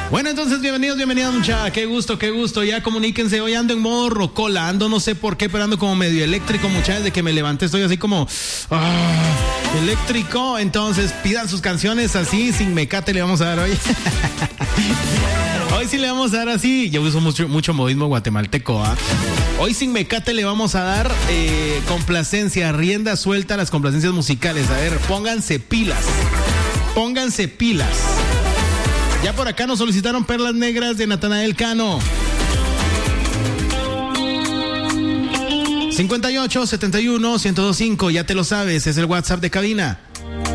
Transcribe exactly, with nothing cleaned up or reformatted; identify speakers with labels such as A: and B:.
A: Bueno, entonces bienvenidos, bienvenidos muchachos, qué gusto, qué gusto, ya comuníquense, hoy ando en modo rocola, ando no sé por qué, pero ando como medio eléctrico muchachos, desde que me levanté estoy así como ah, eléctrico, entonces pidan sus canciones así, sin mecate le vamos a dar hoy. Hoy sí le vamos a dar así, yo uso mucho, mucho modismo guatemalteco, ¿ah? Hoy sin mecate le vamos a dar eh, complacencia, rienda suelta a las complacencias musicales, a ver, pónganse pilas, pónganse pilas. Ya por acá nos solicitaron Perlas Negras de Natanael Cano. cincuenta y ocho, setenta y uno, ciento veinticinco, ya te lo sabes, es el WhatsApp de cabina.